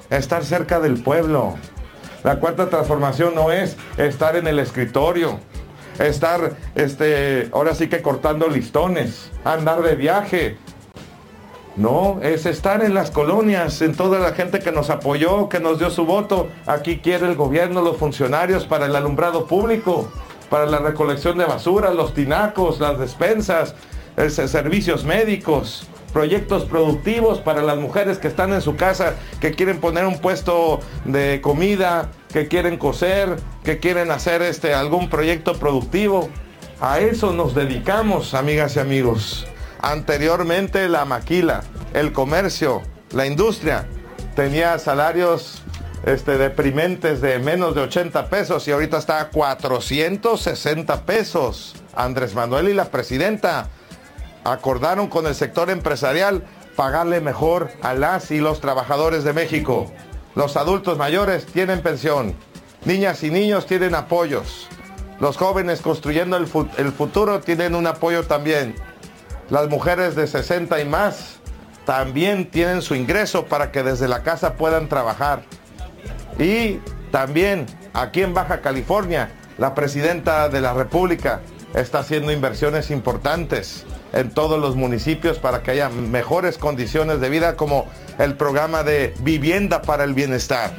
estar cerca del pueblo. La cuarta transformación no es estar en el escritorio, estar, ahora sí que cortando listones, andar de viaje. No, es estar en las colonias, en toda la gente que nos apoyó, que nos dio su voto. Aquí quiere el gobierno, los funcionarios para el alumbrado público, para la recolección de basura, los tinacos, las despensas, servicios médicos, proyectos productivos para las mujeres que están en su casa, que quieren poner un puesto de comida, que quieren coser, que quieren hacer algún proyecto productivo. A eso nos dedicamos, amigas y amigos. Anteriormente la maquila, el comercio, la industria tenía salarios deprimentes de menos de 80 pesos y ahorita está a 460 pesos. Andrés Manuel y la presidenta acordaron con el sector empresarial pagarle mejor a las y los trabajadores de México. Los adultos mayores tienen pensión, niñas y niños tienen apoyos, los jóvenes construyendo el futuro tienen un apoyo también. Las mujeres de 60 y más también tienen su ingreso para que desde la casa puedan trabajar. Y también aquí en Baja California, la presidenta de la República está haciendo inversiones importantes en todos los municipios para que haya mejores condiciones de vida, como el programa de Vivienda para el Bienestar.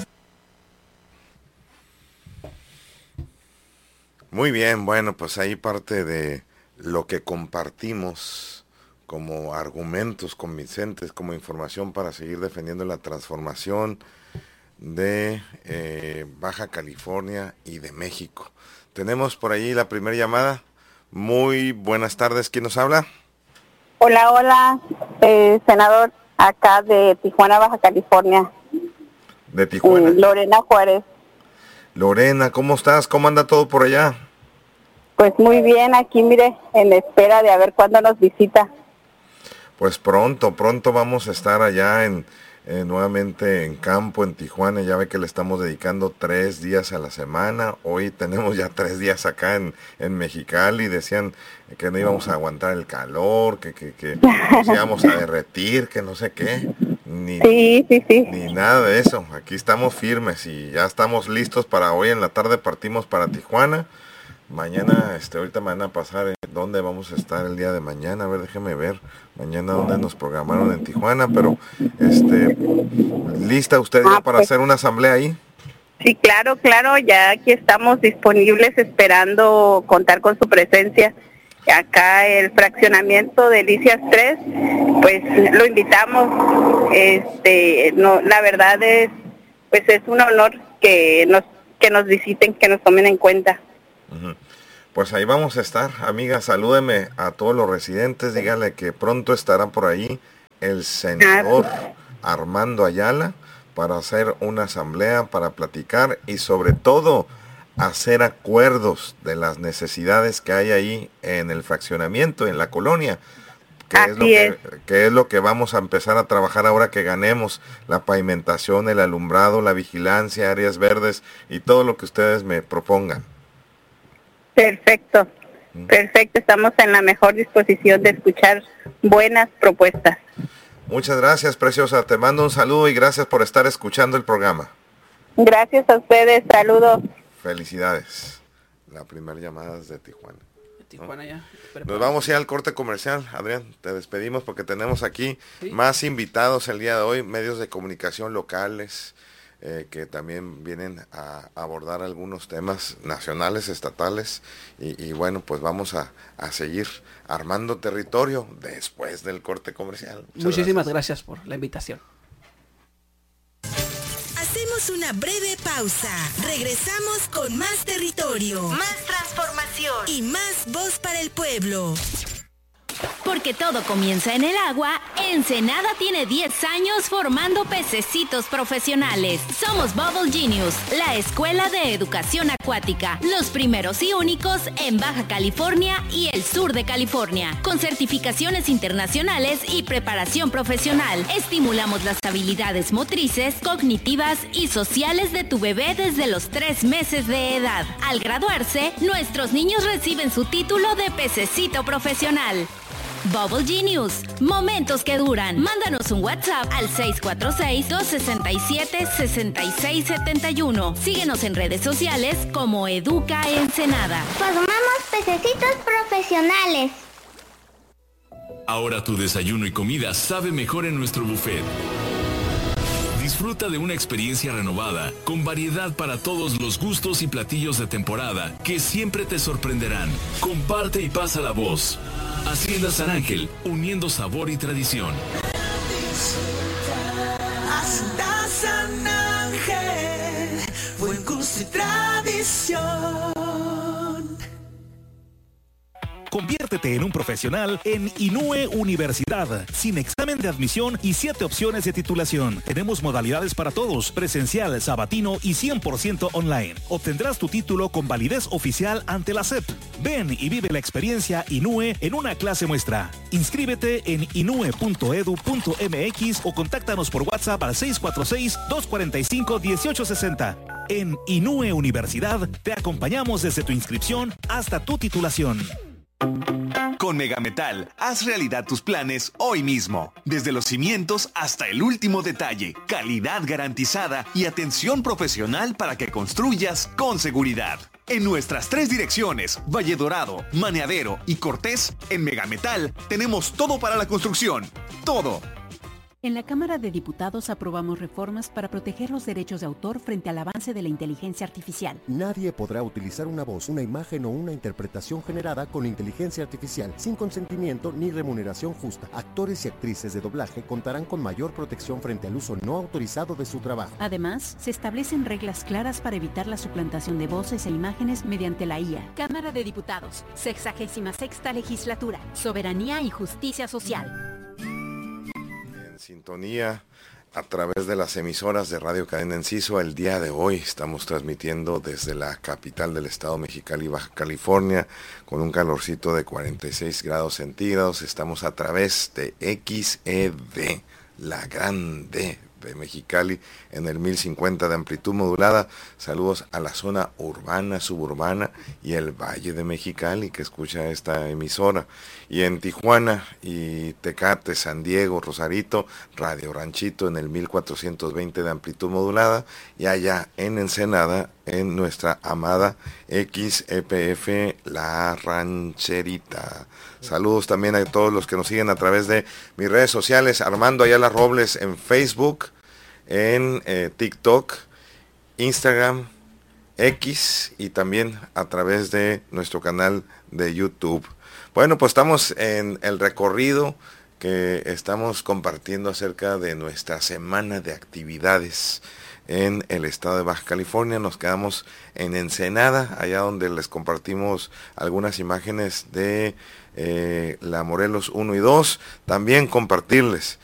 Muy bien, bueno, pues ahí parte de lo que compartimos como argumentos convincentes, como información para seguir defendiendo la transformación de Baja California y de México. Tenemos por ahí la primera llamada. Muy buenas tardes, ¿quién nos habla? Hola, senador, acá de Tijuana, Baja California. De Tijuana. Lorena Juárez. Lorena, ¿cómo estás? ¿Cómo anda todo por allá? Pues muy bien, aquí mire, en espera de a ver cuándo nos visita. Pues pronto vamos a estar allá nuevamente en campo, en Tijuana. Ya ve que le estamos dedicando 3 días a la semana. Hoy tenemos ya 3 días acá en Mexicali. Decían que no íbamos a aguantar el calor, que nos íbamos a derretir, que no sé qué. Sí. Ni nada de eso. Aquí estamos firmes y ya estamos listos para hoy en la tarde. Partimos para Tijuana. Mañana, ahorita me van a pasar dónde vamos a estar el día de mañana. A ver, déjeme ver mañana dónde nos programaron en Tijuana, pero ¿lista usted ya para hacer una asamblea ahí? Sí, claro, ya aquí estamos disponibles esperando contar con su presencia. Acá el fraccionamiento de Delicias 3, pues lo invitamos. La verdad es, pues es un honor que nos visiten, que nos tomen en cuenta. Pues ahí vamos a estar, amiga, salúdeme a todos los residentes, dígale que pronto estará por ahí el senador Armando Ayala para hacer una asamblea, para platicar y sobre todo hacer acuerdos de las necesidades que hay ahí en el fraccionamiento, en la colonia, que es lo que vamos a empezar a trabajar ahora que ganemos la pavimentación, el alumbrado, la vigilancia, áreas verdes y todo lo que ustedes me propongan. Perfecto, estamos en la mejor disposición de escuchar buenas propuestas. Muchas gracias, preciosa, te mando un saludo y gracias por estar escuchando el programa. Gracias a ustedes, saludos. Felicidades. La primera llamada es de Tijuana. Tijuana ya. Nos vamos ya al corte comercial, Adrián, te despedimos porque tenemos aquí más invitados el día de hoy, medios de comunicación locales, que también vienen a abordar algunos temas nacionales, estatales, y bueno, pues vamos a seguir armando territorio después del corte comercial. Muchísimas gracias por la invitación. Hacemos una breve pausa. Regresamos con más territorio, más transformación y más voz para el pueblo. Porque todo comienza en el agua, Ensenada tiene 10 años formando pececitos profesionales. Somos Bubble Genius, la escuela de educación acuática, los primeros y únicos en Baja California y el sur de California. Con certificaciones internacionales y preparación profesional, estimulamos las habilidades motrices, cognitivas y sociales de tu bebé desde los 3 meses de edad. Al graduarse, nuestros niños reciben su título de pececito profesional. Bubble Genius, momentos que duran. Mándanos un WhatsApp al 646-267-6671. Síguenos en redes sociales como Educa Ensenada. Formamos pececitos profesionales. Ahora tu desayuno y comida sabe mejor en nuestro buffet. Disfruta de una experiencia renovada, con variedad para todos los gustos y platillos de temporada que siempre te sorprenderán. Comparte y pasa la voz. Hacienda San Ángel, uniendo sabor y tradición. Hacienda San Ángel, buen gusto y tradición. Conviértete en un profesional en Inúe Universidad, sin examen de admisión y 7 opciones de titulación. Tenemos modalidades para todos, presencial, sabatino y 100% online. Obtendrás tu título con validez oficial ante la SEP. Ven y vive la experiencia Inúe en una clase muestra. Inscríbete en inue.edu.mx o contáctanos por WhatsApp al 646-245-1860. En Inúe Universidad te acompañamos desde tu inscripción hasta tu titulación. Con Megametal, haz realidad tus planes hoy mismo. Desde los cimientos hasta el último detalle. Calidad garantizada y atención profesional para que construyas con seguridad. En nuestras 3 direcciones, Valle Dorado, Maneadero y Cortés, en Megametal tenemos todo para la construcción. Todo. En la Cámara de Diputados aprobamos reformas para proteger los derechos de autor frente al avance de la inteligencia artificial. Nadie podrá utilizar una voz, una imagen o una interpretación generada con inteligencia artificial sin consentimiento ni remuneración justa. Actores y actrices de doblaje contarán con mayor protección frente al uso no autorizado de su trabajo. Además, se establecen reglas claras para evitar la suplantación de voces e imágenes mediante la IA. Cámara de Diputados, 66ª Legislatura, Soberanía y Justicia Social. Sintonía a través de las emisoras de Radio Cadena Enciso. El día de hoy estamos transmitiendo desde la capital del estado Mexicali, Baja California, con un calorcito de 46 grados centígrados. Estamos a través de XED, la grande de Mexicali, en el 1050 de amplitud modulada. Saludos a la zona urbana, suburbana y el Valle de Mexicali que escucha esta emisora. Y en Tijuana y Tecate, San Diego, Rosarito, Radio Ranchito en el 1420 de amplitud modulada. Y allá en Ensenada, en nuestra amada XEPF La Rancherita. Saludos también a todos los que nos siguen a través de mis redes sociales, Armando Ayala Robles en Facebook, en TikTok, Instagram, X y también a través de nuestro canal de YouTube. Bueno, pues estamos en el recorrido que estamos compartiendo acerca de nuestra semana de actividades en el estado de Baja California. Nos quedamos en Ensenada, allá donde les compartimos algunas imágenes de la Morelos 1 y 2. También compartirles